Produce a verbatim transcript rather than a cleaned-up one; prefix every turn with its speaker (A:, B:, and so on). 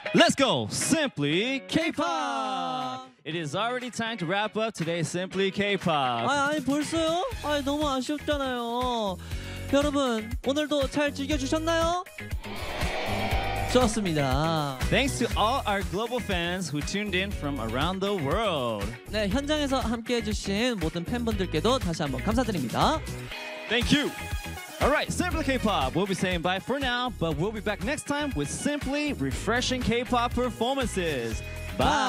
A: Let's go! Simply K-pop! It is already time to wrap up today's Simply K-pop.
B: 아, 아니 벌써요? 아, 너무 아쉽잖아요. 여러분 오늘도 잘 즐겨주셨나요? 좋습니다.
A: Thanks to all our global fans who tuned in from around the world.
B: 네, 현장에서 함께해주신 모든 팬분들께도 다시 한번 감사드립니다.
A: Thank you. All right, Simply K-pop. We'll be saying bye for now, but we'll be back next time with simply refreshing K-pop performances. Bye.